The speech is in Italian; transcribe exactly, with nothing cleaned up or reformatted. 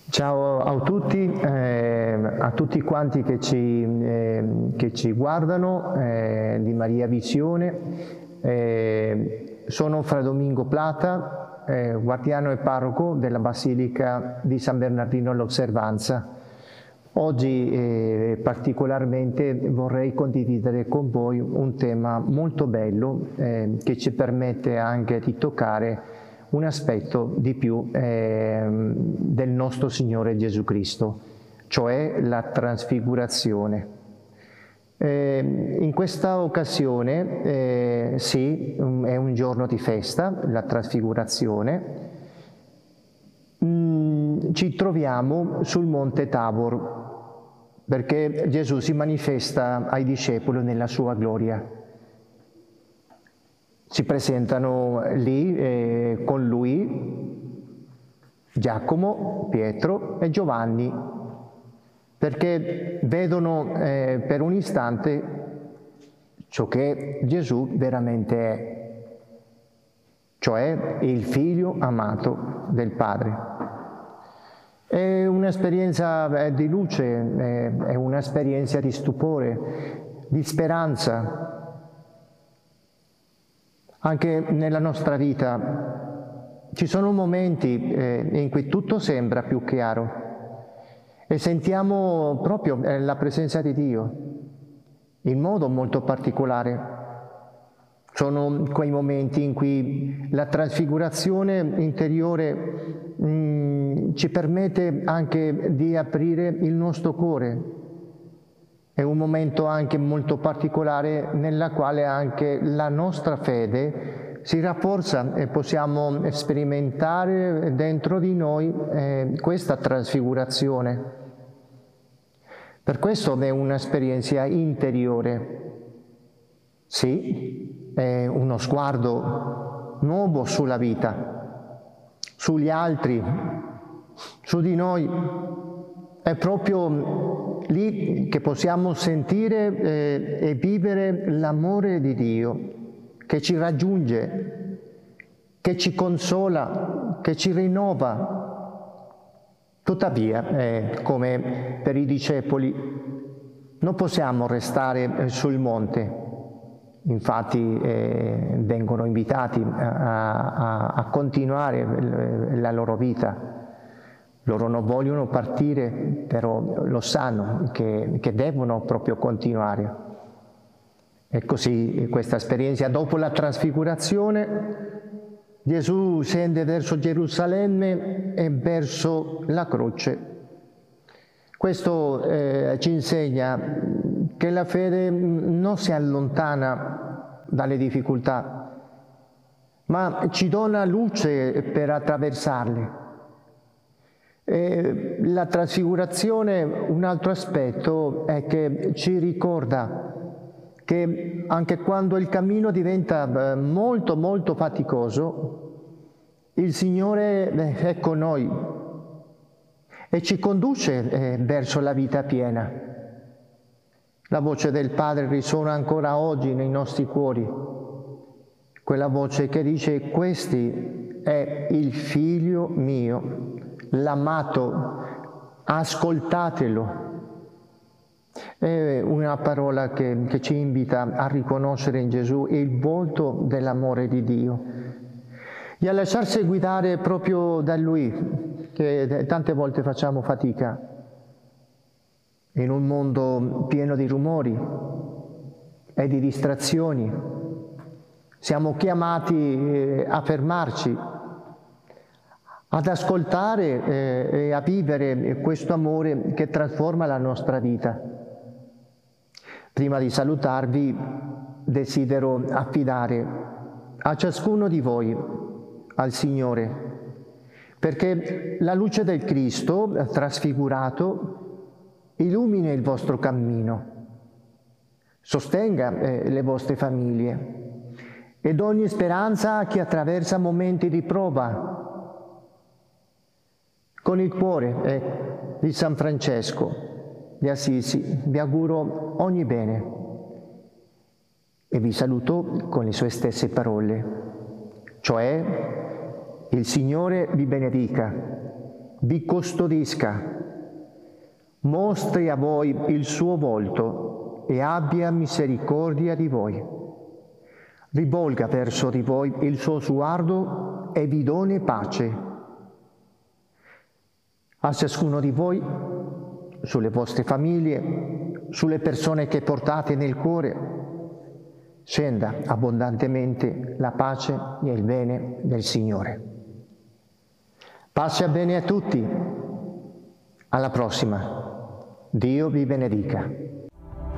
Ciao a tutti, eh, a tutti quanti che ci, eh, che ci guardano eh, di Maria Visione. Eh, sono Fra Domingo Plata, eh, guardiano e parroco della Basilica di San Bernardino all'Osservanza. Oggi eh, particolarmente vorrei condividere con voi un tema molto bello eh, che ci permette anche di toccare un aspetto di più eh, del nostro Signore Gesù Cristo, cioè la trasfigurazione. Eh, in questa occasione, eh, sì, è un giorno di festa, la trasfigurazione. Mm, ci troviamo sul Monte Tabor, perché Gesù si manifesta ai discepoli nella sua gloria. Si presentano lì eh, con lui Giacomo, Pietro e Giovanni, perché vedono eh, per un istante ciò che Gesù veramente è, cioè il figlio amato del Padre. È un'esperienza di luce, è un'esperienza di stupore, di speranza. Anche nella nostra vita ci sono momenti eh, in cui tutto sembra più chiaro e sentiamo proprio eh, la presenza di Dio in modo molto particolare. Sono quei momenti in cui la trasfigurazione interiore mh, ci permette anche di aprire il nostro cuore. È un momento anche molto particolare nella quale anche la nostra fede si rafforza e possiamo sperimentare dentro di noi eh, questa trasfigurazione. Per questo è un'esperienza interiore. Sì, è uno sguardo nuovo sulla vita, sugli altri, su di noi. È proprio lì che possiamo sentire eh, e vivere l'amore di Dio che ci raggiunge, che ci consola, che ci rinnova. Tuttavia, eh, come per i discepoli, non possiamo restare sul monte. Infatti eh, vengono invitati a, a, a continuare la loro vita. Loro non vogliono partire, però lo sanno che, che devono proprio continuare. E così questa esperienza, dopo la trasfigurazione, Gesù scende verso Gerusalemme e verso la croce. Questo eh, ci insegna che la fede non si allontana dalle difficoltà, ma ci dona luce per attraversarle. E la trasfigurazione, un altro aspetto, è che ci ricorda che anche quando il cammino diventa molto molto faticoso, il Signore è con noi e ci conduce verso la vita piena. La voce del Padre risuona ancora oggi nei nostri cuori, quella voce che dice: «Questi è il Figlio mio, l'amato, ascoltatelo». È una parola che, che ci invita a riconoscere in Gesù il volto dell'amore di Dio e a lasciarsi guidare proprio da Lui, che tante volte facciamo fatica. In un mondo pieno di rumori e di distrazioni, siamo chiamati a fermarci, ad ascoltare eh, e a vivere questo amore che trasforma la nostra vita. Prima di salutarvi, desidero affidare a ciascuno di voi al Signore, perché la luce del Cristo trasfigurato illumini il vostro cammino, sostenga eh, le vostre famiglie ed ogni speranza a chi attraversa momenti di prova. Con il cuore eh, di San Francesco di Assisi vi auguro ogni bene e vi saluto con le sue stesse parole, cioè: il Signore vi benedica, vi custodisca, mostri a voi il suo volto e abbia misericordia di voi. Rivolga verso di voi il suo sguardo e vi doni pace. A ciascuno di voi, sulle vostre famiglie, sulle persone che portate nel cuore, scenda abbondantemente la pace e il bene del Signore. Pace e bene a tutti. Alla prossima. Dio vi benedica.